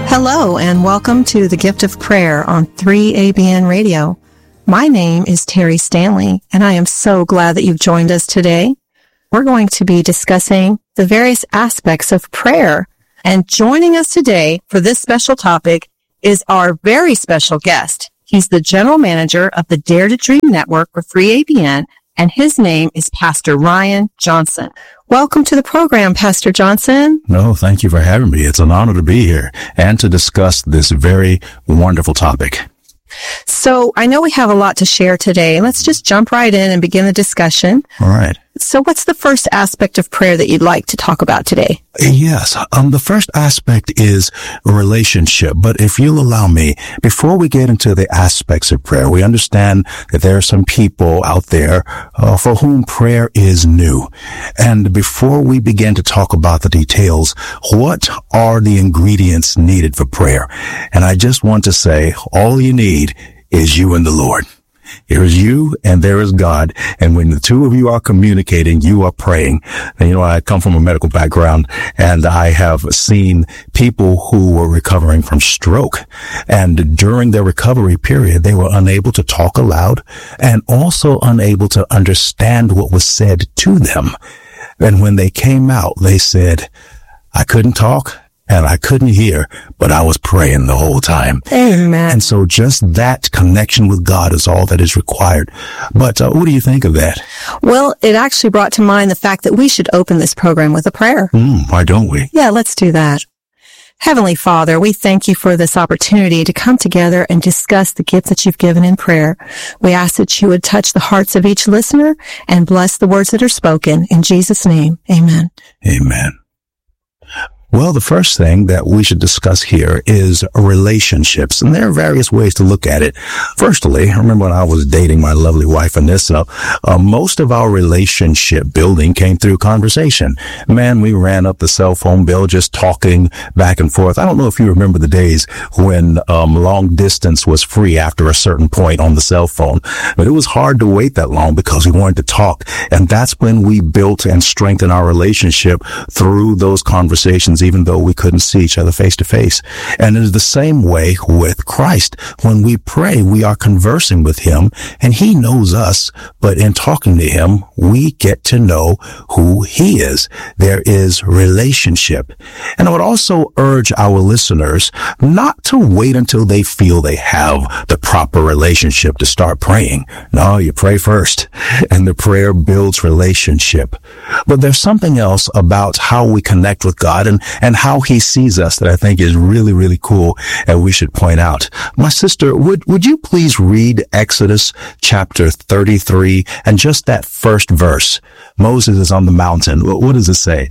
Hello and welcome to the Gift of Prayer on 3ABN Radio. My name is Terry Stanley and I am so glad that you've joined us today. We're going to be discussing the various aspects of prayer, and joining us today for this special topic is our very special guest. He's the general manager of the Dare to Dream Network for 3ABN, and his name is Pastor Ryan Johnson. Welcome to the program, Pastor Johnson. No, thank you for having me. It's an honor to be here and to discuss this very wonderful topic. So I know we have a lot to share today. Let's just jump right in and begin the discussion. All right. So what's the first aspect of prayer that you'd like to talk about today? Yes. The first aspect is relationship. But if you'll allow me, before we get into the aspects of prayer, we understand that there are some people out there for whom prayer is new. And before we begin to talk about the details, what are the ingredients needed for prayer? And I just want to say, all you need is you and the Lord. Here is you and there is God. And when the two of you are communicating, you are praying. And you know, I come from a medical background and I have seen people who were recovering from stroke. And during their recovery period, they were unable to talk aloud and also unable to understand what was said to them. And when they came out, they said, I couldn't talk and I couldn't hear, but I was praying the whole time. Amen. And so just that connection with God is all that is required. But what do you think of that? Well, it actually brought to mind the fact that we should open this program with a prayer. Why don't we? Yeah, let's do that. Heavenly Father, we thank you for this opportunity to come together and discuss the gift that you've given in prayer. We ask that you would touch the hearts of each listener and bless the words that are spoken. In Jesus' name, amen. Amen. Well, the first thing that we should discuss here is relationships, and there are various ways to look at it. Firstly, I remember when I was dating my lovely wife Anissa, most of our relationship building came through conversation. Man, we ran up the cell phone bill just talking back and forth. I don't know if you remember the days when long distance was free after a certain point on the cell phone, but it was hard to wait that long because we wanted to talk, and that's when we built and strengthened our relationship through those conversations, even though we couldn't see each other face to face. And it is the same way with Christ. When we pray, we are conversing with him and he knows us, but in talking to him, we get to know who he is. There is relationship. And I would also urge our listeners not to wait until they feel they have the proper relationship to start praying. No, you pray first, and the prayer builds relationship. But there's something else about how we connect with God and how he sees us that I think is really, really cool and we should point out. My sister, would you please read Exodus chapter 33 and just that first verse? Moses is on the mountain. What does it say?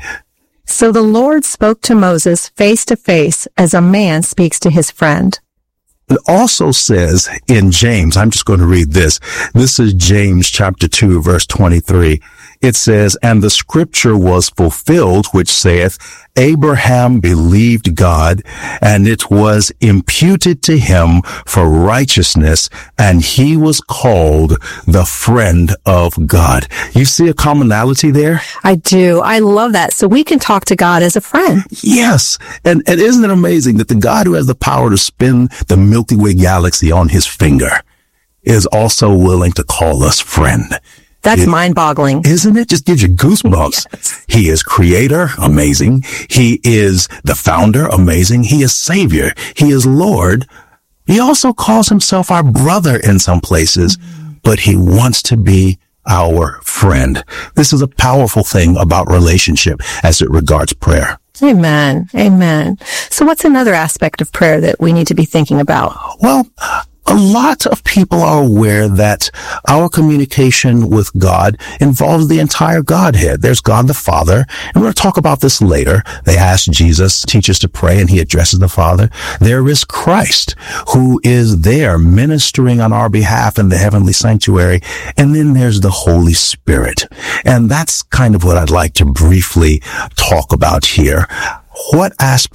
So the Lord spoke to Moses face to face as a man speaks to his friend. It also says in James, I'm just going to read this. This is James chapter 2, verse 23. It says, and the scripture was fulfilled, which saith, Abraham believed God, and it was imputed to him for righteousness, and he was called the friend of God. You see a commonality there? I do. I love that. So we can talk to God as a friend. Yes. And isn't it amazing that the God who has the power to spin the Milky Way galaxy on his finger is also willing to call us friend? That's mind-boggling. Isn't it? Just gives you goosebumps. Yes. He is creator, amazing. He is the founder, amazing. He is savior. He is Lord. He also calls himself our brother in some places, but he wants to be our friend. This is a powerful thing about relationship as it regards prayer. Amen. Amen. So what's another aspect of prayer that we need to be thinking about? Well, a lot of people are aware that our communication with God involves the entire Godhead. There's God the Father, and we're going to talk about this later. They asked Jesus, teach us to pray, and he addresses the Father. There is Christ, who is there ministering on our behalf in the heavenly sanctuary. And then there's the Holy Spirit. And that's kind of what I'd like to briefly talk about here. what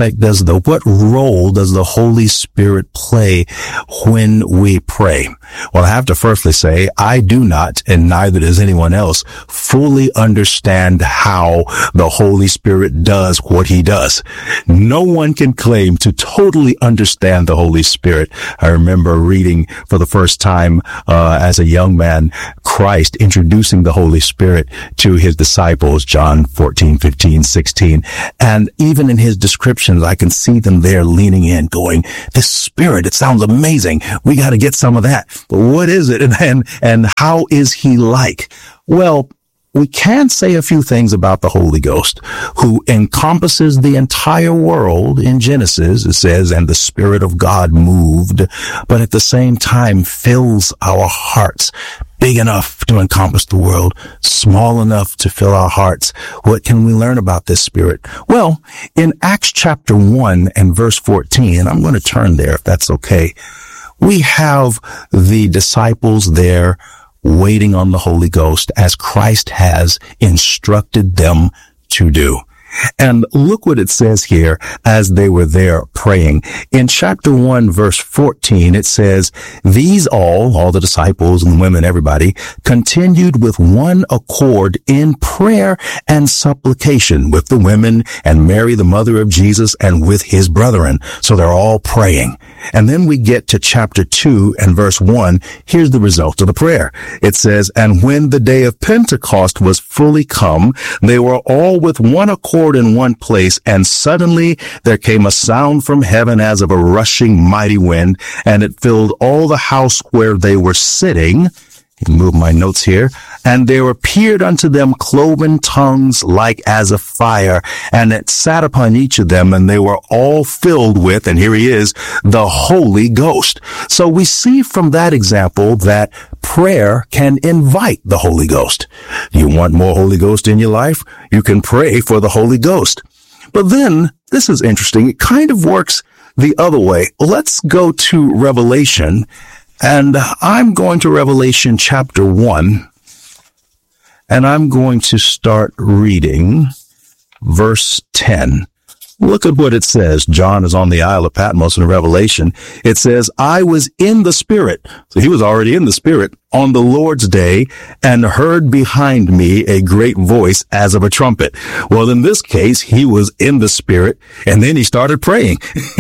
role does the Holy Spirit play when we pray? Well, I have to firstly say, I do not, and neither does anyone else, fully understand how the Holy Spirit does what he does. No one can claim to totally understand the Holy Spirit. I remember reading for the first time, as a young man, Christ introducing the Holy Spirit to his disciples, John 14, 15, 16. And even in his descriptions, I can see them there leaning in, going, this Spirit, it sounds amazing. We got to get some of that. But what is it? And how is he like? Well, we can say a few things about the Holy Ghost, who encompasses the entire world. In Genesis, it says, and the Spirit of God moved, but at the same time fills our hearts. Big enough to encompass the world, small enough to fill our hearts. What can we learn about this Spirit? Well, in Acts chapter 1 and verse 14, and I'm going to turn there if that's okay, we have the disciples there waiting on the Holy Ghost as Christ has instructed them to do. And look what it says here as they were there praying. In chapter 1, verse 14, it says, these all the disciples and women, everybody, continued with one accord in prayer and supplication with the women and Mary, the mother of Jesus, and with his brethren. So they're all praying. And then we get to chapter 2 and verse 1. Here's the result of the prayer. It says, and when the day of Pentecost was fully come, they were all with one accord in one place, and suddenly there came a sound from heaven as of a rushing mighty wind, and it filled all the house where they were sitting. Move my notes here. And there appeared unto them cloven tongues like as of fire, and it sat upon each of them, and they were all filled with, and here he is, the Holy Ghost. So we see from that example that prayer can invite the Holy Ghost. You want more Holy Ghost in your life? You can pray for the Holy Ghost. But then, this is interesting, it kind of works the other way. Let's go to Revelation. And I'm going to Revelation chapter 1, and I'm going to start reading verse 10. Look at what it says. John is on the Isle of Patmos in Revelation. It says, I was in the Spirit. So he was already in the Spirit on the Lord's day, and heard behind me a great voice as of a trumpet. Well, in this case, he was in the Spirit, and then he started praying.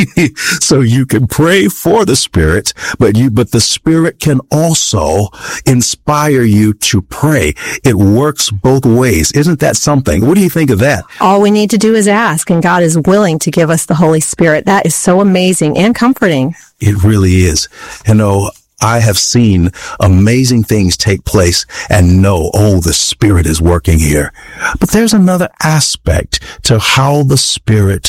So you can pray for the Spirit, but the Spirit can also inspire you to pray. It works both ways. Isn't that something? What do you think of that? All we need to do is ask, and God is willing to give us the Holy Spirit. That is so amazing and comforting. It really is. You know, I have seen amazing things take place and know, the Spirit is working here. But there's another aspect to how the Spirit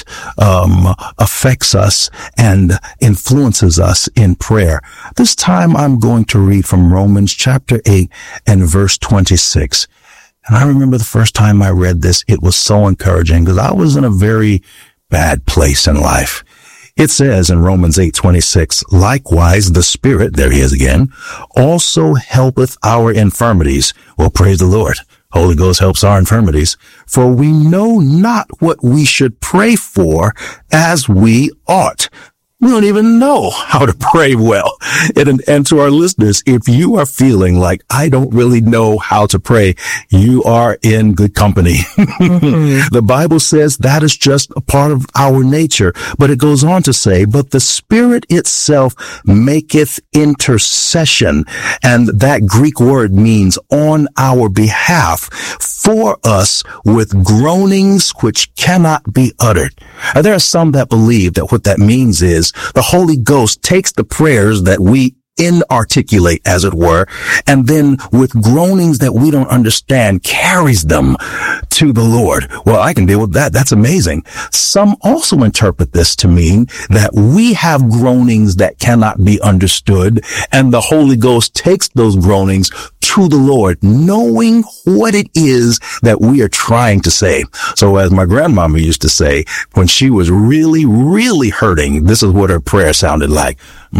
affects us and influences us in prayer. This time I'm going to read from Romans chapter 8 and verse 26. And I remember the first time I read this, it was so encouraging because I was in a very bad place in life. It says in Romans 8:26, likewise the Spirit, there he is again, also helpeth our infirmities. Well, praise the Lord. Holy Ghost helps our infirmities. For we know not what we should pray for as we ought. We don't even know how to pray well. And to our listeners, if you are feeling like, I don't really know how to pray, you are in good company. Mm-hmm. The Bible says that is just a part of our nature. But it goes on to say, but the Spirit itself maketh intercession. And that Greek word means on our behalf for us with groanings which cannot be uttered. Now, there are some that believe that what that means is the Holy Ghost takes the prayers that we inarticulate, as it were, and then with groanings that we don't understand, carries them to the Lord. Well, I can deal with that. That's amazing. Some also interpret this to mean that we have groanings that cannot be understood, and the Holy Ghost takes those groanings to the Lord, knowing what it is that we are trying to say. So as my grandmama used to say, when she was really, really hurting, this is what her prayer sounded like.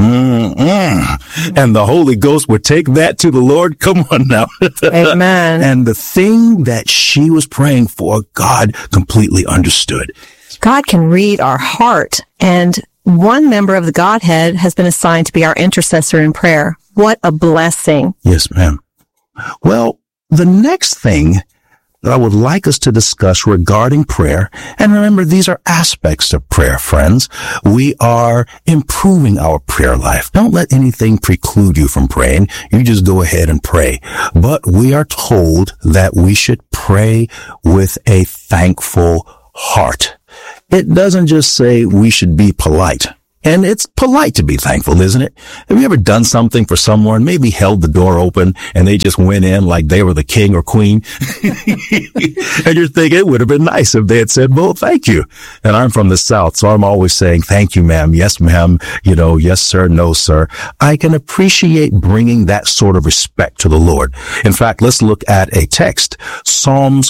And the Holy Ghost would take that to the Lord. Come on now. Amen. And the thing that she was praying for, God completely understood. God can read our heart, and one member of the Godhead has been assigned to be our intercessor in prayer. What a blessing. Yes, ma'am. Well, the next thing that I would like us to discuss regarding prayer, and remember, these are aspects of prayer, friends. We are improving our prayer life. Don't let anything preclude you from praying. You just go ahead and pray. But we are told that we should pray with a thankful heart. It doesn't just say we should be polite. And it's polite to be thankful, isn't it? Have you ever done something for someone, maybe held the door open and they just went in like they were the king or queen? And you're thinking it would have been nice if they had said, well, thank you. And I'm from the South, so I'm always saying, thank you, ma'am. Yes, ma'am. Yes, sir. No, sir. I can appreciate bringing that sort of respect to the Lord. In fact, let's look at a text, Psalms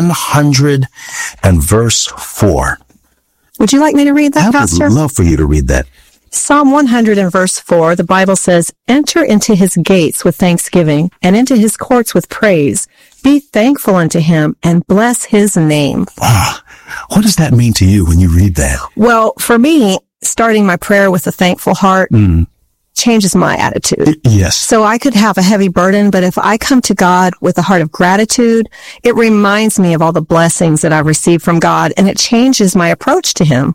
100 and verse 4. Would you like me to read that, Pastor? I would love for you to read that. Psalm 100 and verse 4, the Bible says, enter into his gates with thanksgiving and into his courts with praise. Be thankful unto him and bless his name. Wow. What does that mean to you when you read that? Well, for me, starting my prayer with a thankful heart changes my attitude. Yes. So I could have a heavy burden, but if I come to God with a heart of gratitude, it reminds me of all the blessings that I've received from God, and it changes my approach to him.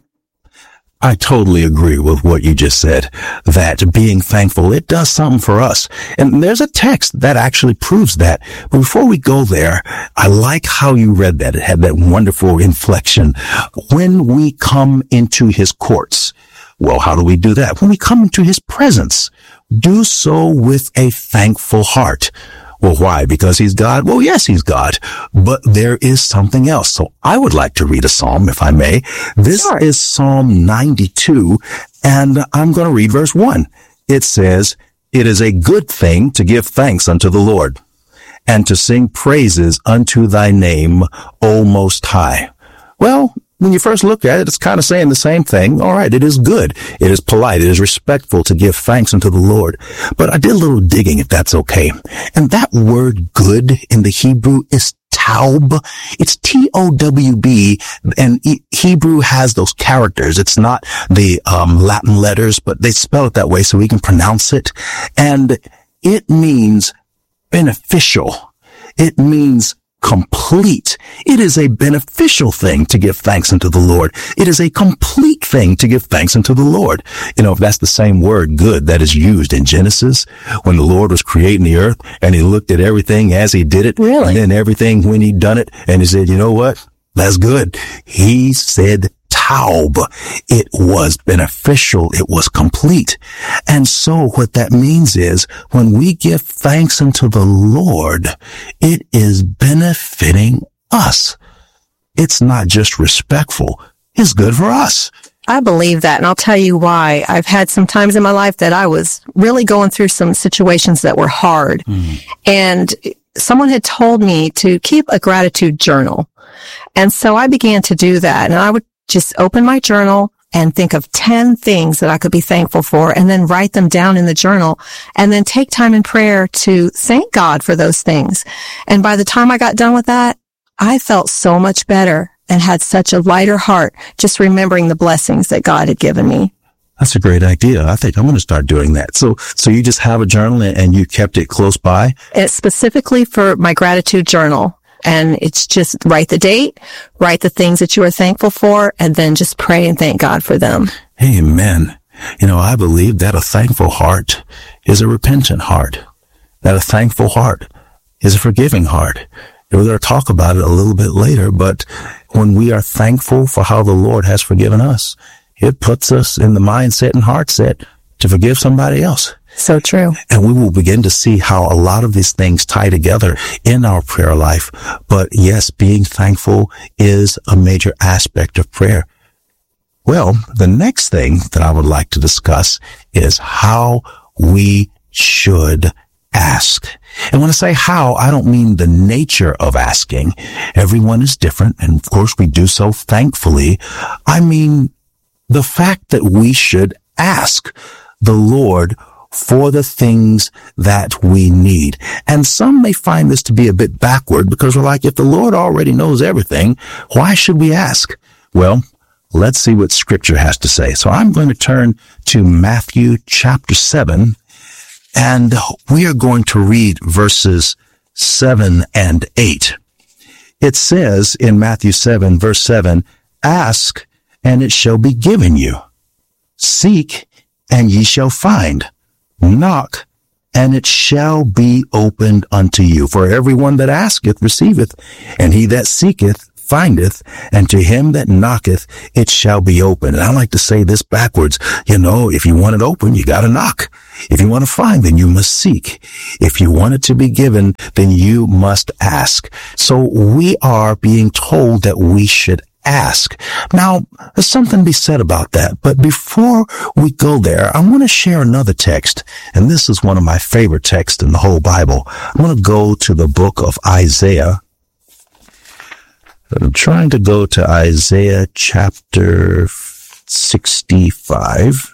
I totally agree with what you just said, that being thankful, it does something for us. And there's a text that actually proves that. But before we go there, I like how you read that. It had that wonderful inflection. When we come into his courts, well, how do we do that? When we come into his presence, do so with a thankful heart. Well, why? Because he's God? Well, yes, he's God, but there is something else. So I would like to read a psalm, if I may. This is Psalm 92, and I'm going to read verse 1. It says, it is a good thing to give thanks unto the Lord, and to sing praises unto thy name, O Most High. Well, when you first look at it, it's kind of saying the same thing. All right, it is good. It is polite. It is respectful to give thanks unto the Lord. But I did a little digging, if that's okay. And that word good in the Hebrew is taub. It's T-O-W-B, and Hebrew has those characters. It's not the Latin letters, but they spell it that way so we can pronounce it. And it means beneficial. It means complete. It is a beneficial thing to give thanks unto the Lord. It is a complete thing to give thanks unto the Lord. If that's the same word good that is used in Genesis when the Lord was creating the earth and he looked at everything as he did it. Really? And then everything when he done it and he said, you know what? That's good. He said taub. It was beneficial. It was complete. And so what that means is when we give thanks unto the Lord, it is benefiting us. It's not just respectful. It's good for us. I believe that, and I'll tell you why. I've had some times in my life that I was really going through some situations that were hard. And someone had told me to keep a gratitude journal. And so I began to do that. And I would just open my journal and think of 10 things that I could be thankful for, and then write them down in the journal, and then take time in prayer to thank God for those things. And by the time I got done with that, I felt so much better and had such a lighter heart just remembering the blessings that God had given me. That's a great idea. I think I'm going to start doing that. So you just have a journal and you kept it close by? It's specifically for my gratitude journal. And it's just write the date, write the things that you are thankful for, and then just pray and thank God for them. Amen. I believe that a thankful heart is a repentant heart. That a thankful heart is a forgiving heart. We're going to talk about it a little bit later, but when we are thankful for how the Lord has forgiven us, it puts us in the mindset and heart set to forgive somebody else. So true. And we will begin to see how a lot of these things tie together in our prayer life. But yes, being thankful is a major aspect of prayer. Well, the next thing that I would like to discuss is how we should ask. And when I say how, I don't mean the nature of asking. Everyone is different, and of course we do so thankfully. I mean the fact that we should ask the Lord for the things that we need. And some may find this to be a bit backward because we're like, if the Lord already knows everything, why should we ask? Well, let's see what Scripture has to say. So I'm going to turn to Matthew chapter 7, and we are going to read verses 7 and 8. It says in Matthew 7, verse 7, "Ask, and it shall be given you. Seek, and ye shall find. Knock, and it shall be opened unto you. For everyone that asketh receiveth, and he that seeketh findeth, and to him that knocketh it shall be opened." And I like to say this backwards. If you want it open, you got to knock. If you want to find, then you must seek. If you want it to be given, then you must ask. So we are being told that we should ask. Now, there's something to be said about that. But before we go there, I want to share another text. And this is one of my favorite texts in the whole Bible. I'm going to go to the book of Isaiah. I'm trying to go to Isaiah chapter 65.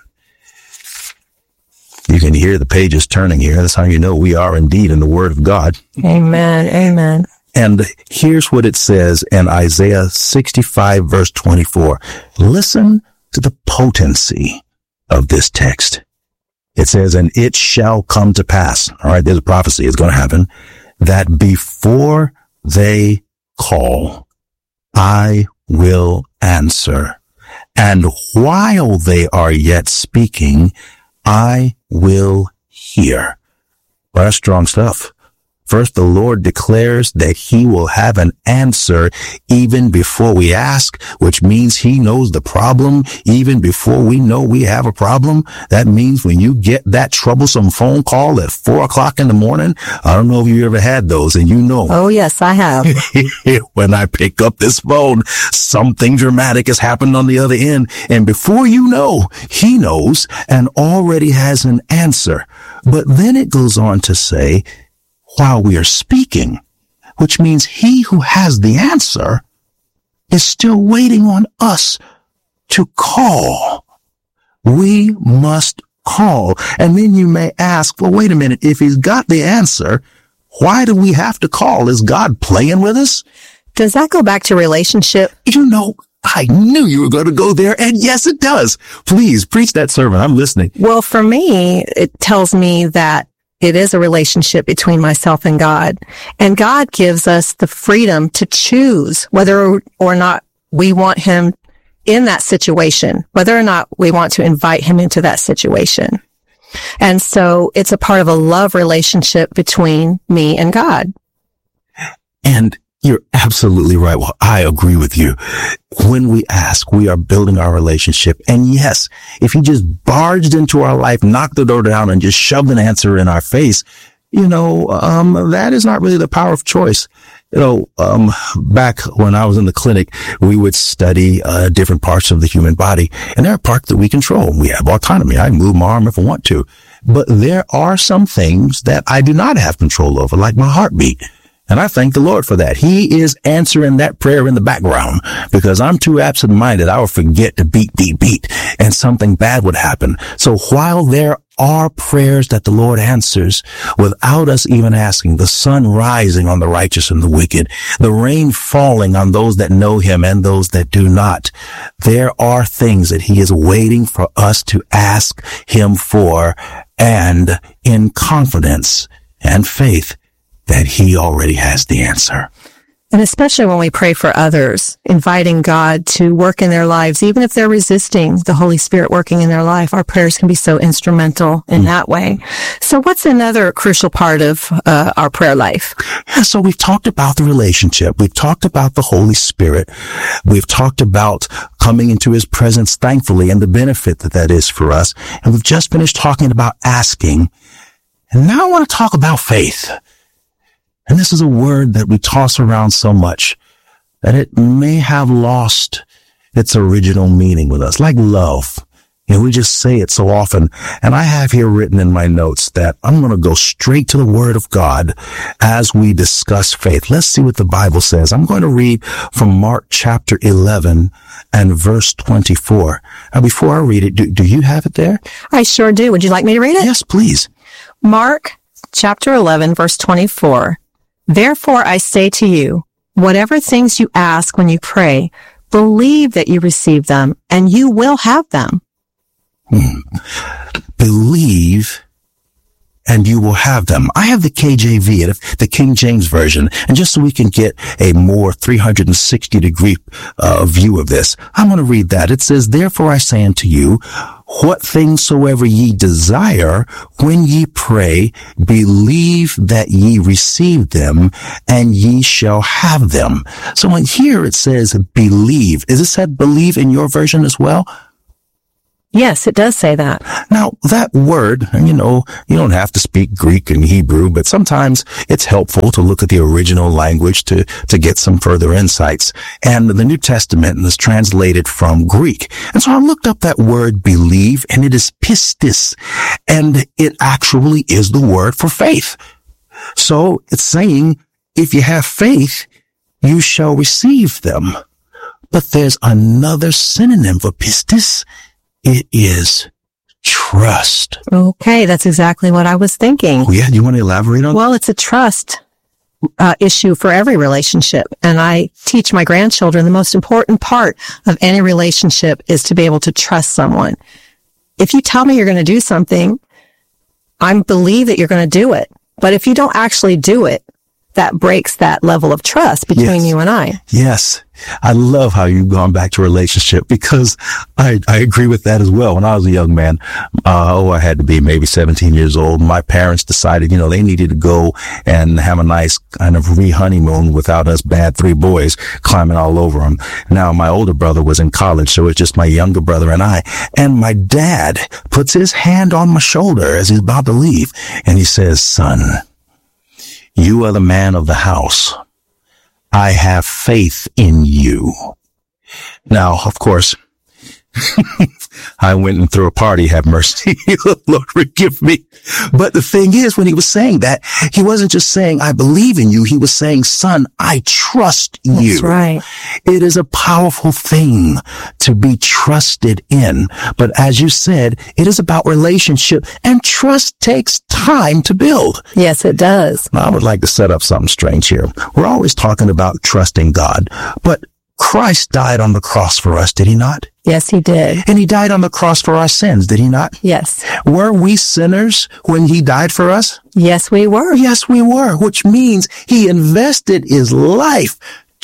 You can hear the pages turning here. That's how you know we are indeed in the Word of God. Amen. Amen. And here's what it says in Isaiah 65, verse 24. Listen to the potency of this text. It says, "And it shall come to pass." All right, there's a prophecy. It's going to happen. "That before they call, I will answer. And while they are yet speaking, I will hear." Well, that's strong stuff. First, the Lord declares that he will have an answer even before we ask, which means he knows the problem even before we know we have a problem. That means when you get that troublesome phone call at 4:00 in the morning, I don't know if you ever had those, and Oh, yes, I have. When I pick up this phone, something dramatic has happened on the other end. And before you know, he knows and already has an answer. But then it goes on to say, while we are speaking, which means he who has the answer is still waiting on us to call. We must call. And then you may ask, well, wait a minute, if he's got the answer, why do we have to call? Is God playing with us? Does that go back to relationship? I knew you were going to go there, and yes, it does. Please, preach that sermon. I'm listening. Well, for me, it tells me that it is a relationship between myself and God. And God gives us the freedom to choose whether or not we want him in that situation, whether or not we want to invite him into that situation. And so it's a part of a love relationship between me and God. And you're absolutely right. Well, I agree with you. When we ask, we are building our relationship. And yes, if he just barged into our life, knocked the door down, and just shoved an answer in our face, that is not really the power of choice. Back when I was in the clinic, we would study different parts of the human body. And there are parts that we control. We have autonomy. I can move my arm if I want to. But there are some things that I do not have control over, like my heartbeat. And I thank the Lord for that. He is answering that prayer in the background, because I'm too absent-minded. I will forget to beat, and something bad would happen. So while there are prayers that the Lord answers without us even asking, the sun rising on the righteous and the wicked, the rain falling on those that know him and those that do not, there are things that he is waiting for us to ask him for, and in confidence and faith that he already has the answer. And especially when we pray for others, inviting God to work in their lives, even if they're resisting the Holy Spirit working in their life, our prayers can be so instrumental in that way. So what's another crucial part of our prayer life? So we've talked about the relationship. We've talked about the Holy Spirit. We've talked about coming into his presence thankfully and the benefit that is for us. And we've just finished talking about asking. And now I want to talk about faith. And this is a word that we toss around so much that it may have lost its original meaning with us, like love. We just say it so often. And I have here written in my notes that I'm going to go straight to the Word of God as we discuss faith. Let's see what the Bible says. I'm going to read from Mark chapter 11 and verse 24. Now, before I read it, do you have it there? I sure do. Would you like me to read it? Yes, please. Mark chapter 11, verse 24. Therefore I say to you, whatever things you ask when you pray, Believe that you receive them and you will have them. Believe and you will have them. I have the KJV, the King James Version, and just so we can get a more 360-degree view of this, I'm going to read that. It says, "Therefore I say unto you, what things soever ye desire, when ye pray, believe that ye receive them, and ye shall have them." So in here it says believe. Is it said believe in your version as well? Yes, it does say that. Now, that word, you don't have to speak Greek and Hebrew, but sometimes it's helpful to look at the original language to get some further insights. And the New Testament is translated from Greek. And so I looked up that word believe, and it is pistis, and it actually is the word for faith. So it's saying, if you have faith, you shall receive them. But there's another synonym for pistis. It is trust. Okay, that's exactly what I was thinking. Oh, yeah, do you want to elaborate on that? Well, it's a trust issue for every relationship. And I teach my grandchildren the most important part of any relationship is to be able to trust someone. If you tell me you're going to do something, I believe that you're going to do it. But if you don't actually do it, that breaks that level of trust between you and I. Yes. I love how you've gone back to relationship because I agree with that as well. When I was a young man, I had to be maybe 17 years old. My parents decided, they needed to go and have a nice kind of re-honeymoon without us bad three boys climbing all over them. Now, my older brother was in college, so it's just my younger brother and I. And my dad puts his hand on my shoulder as he's about to leave. And he says, "Son, you are the man of the house. I have faith in you." Now, of course, I went and threw a party, have mercy. Lord, forgive me. But the thing is, when he was saying that, he wasn't just saying, "I believe in you." He was saying, "Son, I trust you." That's right. It is a powerful thing to be trusted in. But as you said, it is about relationship, and trust takes time to build. Yes, it does. Now, I would like to set up something strange here. We're always talking about trusting God, but Christ died on the cross for us, did he not? Yes, he did. And he died on the cross for our sins, did he not? Yes. Were we sinners when he died for us? Yes, we were. Yes, we were, which means he invested his life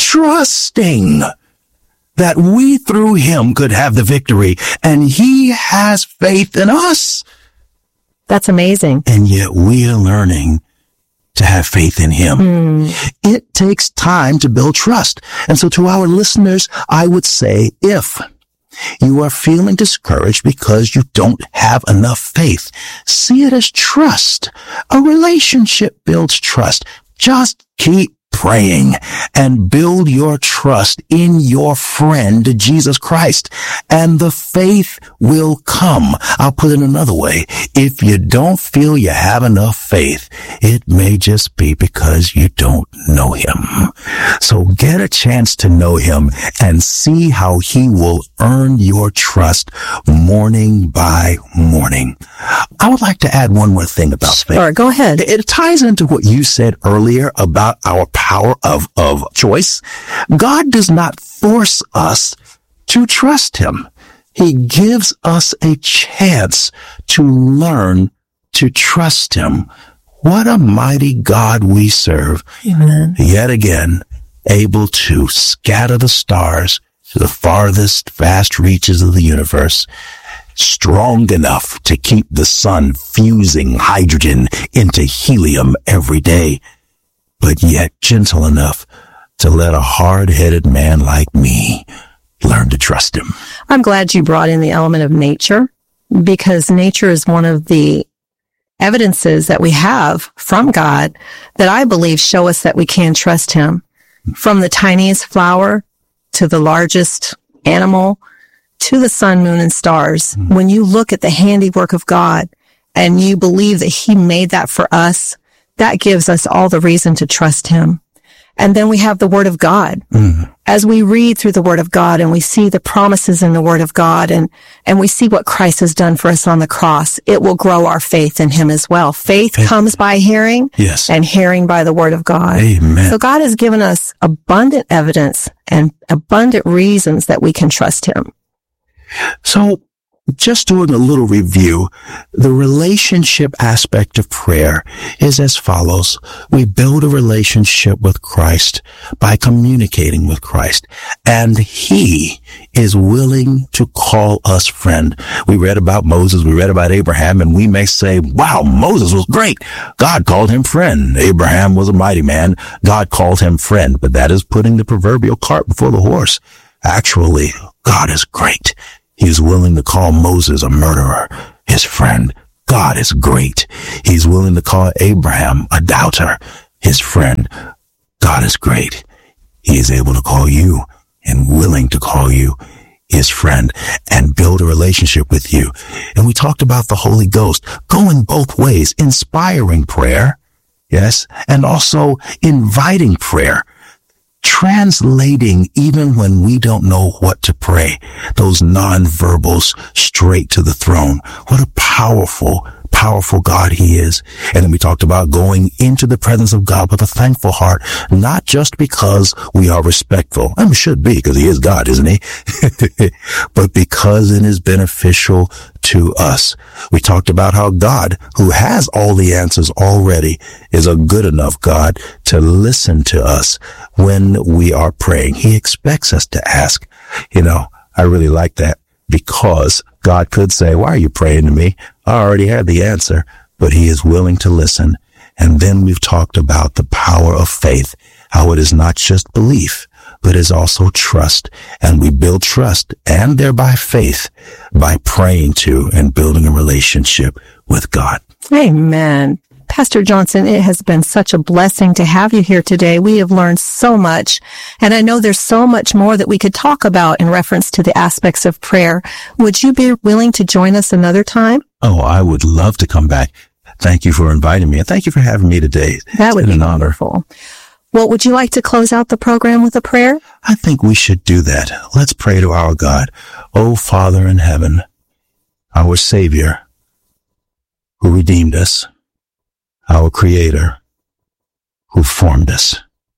trusting that we through him could have the victory, and he has faith in us. That's amazing. And yet we are learning to have faith in him. It takes time to build trust. And so to our listeners, I would say, if you are feeling discouraged because you don't have enough faith, see it as trust. A relationship builds trust. Just keep praying and build your trust in your friend, Jesus Christ, and the faith will come. I'll put it another way. If you don't feel you have enough faith, it may just be because you don't know him. So get a chance to know him and see how he will earn your trust morning by morning. I would like to add one more thing about faith. Sure, go ahead. It ties into what you said earlier about our power of choice. God does not force us to trust him. He gives us a chance to learn to trust him. What a mighty God we serve. Amen. Yet again, able to scatter the stars to the farthest vast reaches of the universe, strong enough to keep the sun fusing hydrogen into helium every day, but yet gentle enough to let a hard-headed man like me learn to trust him. I'm glad you brought in the element of nature, because nature is one of the evidences that we have from God that I believe show us that we can trust him. From the tiniest flower to the largest animal to the sun, moon, and stars. When you look at the handiwork of God and you believe that he made that for us, that gives us all the reason to trust him. And then we have the word of God. as we read through the Word of God and we see the promises in the Word of God and we see what Christ has done for us on the cross, it will grow our faith in Him as well. Faith comes by hearing, yes, and hearing by the Word of God. Amen. So God has given us abundant evidence and abundant reasons that we can trust Him. So, just doing a little review, the relationship aspect of prayer is as follows. We build a relationship with Christ by communicating with Christ, and He is willing to call us friend. We read about Moses, we read about Abraham, and we may say, wow, Moses was great. God called him friend. Abraham was a mighty man. God called him friend, but that is putting the proverbial cart before the horse. Actually, God is great. He's willing to call Moses a murderer, his friend. God is great. He's willing to call Abraham a doubter, his friend. God is great. He is able to call you and willing to call you his friend and build a relationship with you. And we talked about the Holy Ghost going both ways, inspiring prayer, yes, and also inviting prayer. Translating even when we don't know what to pray, those non-verbals straight to the throne. What a powerful God He is. And then we talked about going into the presence of God with a thankful heart, not just because we are respectful. I mean, should be, because He is God, isn't He? But because it is beneficial to us. We talked about how God, who has all the answers already, is a good enough God to listen to us when we are praying. He expects us to ask. I really like that, because God could say, why are you praying to me? I already have the answer, but He is willing to listen. And then we've talked about the power of faith, how it is not just belief, but is also trust. And we build trust and thereby faith by praying to and building a relationship with God. Amen. Pastor Johnson, it has been such a blessing to have you here today. We have learned so much, and I know there's so much more that we could talk about in reference to the aspects of prayer. Would you be willing to join us another time? Oh, I would love to come back. Thank you for inviting me, and thank you for having me today. That would be an honor. Wonderful. Well, would you like to close out the program with a prayer? I think we should do that. Let's pray to our God. Oh, Father in heaven, our Savior, who redeemed us, our Creator, who formed us,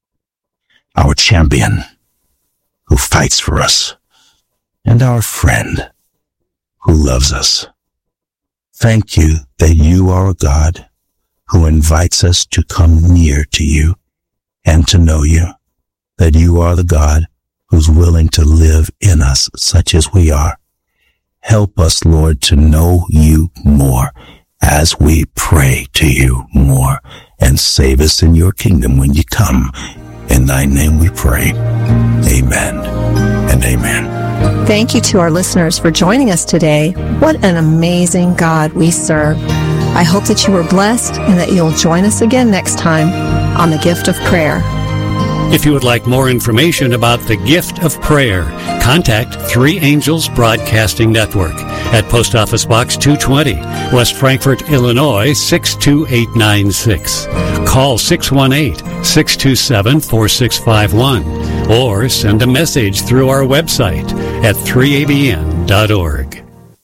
our champion, who fights for us, and our friend, who loves us. Thank you that you are a God who invites us to come near to you and to know you, that you are the God who's willing to live in us such as we are. Help us, Lord, to know you more as we pray to you more, and save us in your kingdom when you come. In thy name we pray. Amen and amen. Thank you to our listeners for joining us today. What an amazing God we serve. I hope that you were blessed and that you'll join us again next time on The Gift of Prayer. If you would like more information about The Gift of Prayer, contact Three Angels Broadcasting Network at Post Office Box 220, West Frankfort, Illinois 62896. Call 618-627-4651 or send a message through our website at 3abn.org.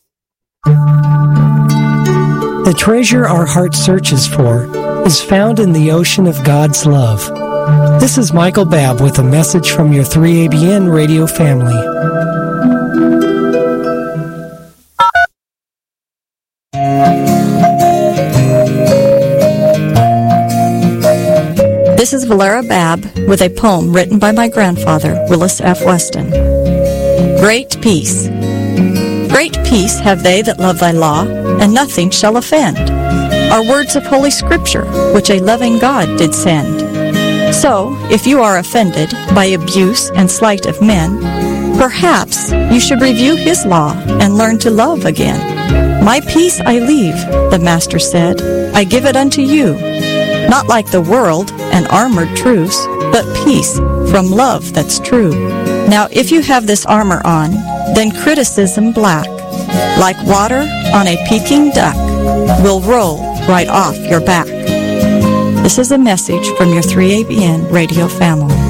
The treasure our heart searches for is found in the ocean of God's love. This is Michael Babb with a message from your 3ABN radio family. This is Valera Babb with a poem written by my grandfather, Willis F. Weston. Great peace. Great peace have they that love thy law, and nothing shall offend. Are words of Holy Scripture, which a loving God did send. So, if you are offended by abuse and slight of men, perhaps you should review his law and learn to love again. My peace I leave, the Master said, I give it unto you, not like the world, an armored truce, but peace from love that's true. Now, if you have this armor on, then criticism black, like water on a peking duck, will roll right off your back. This is a message from your 3ABN radio family.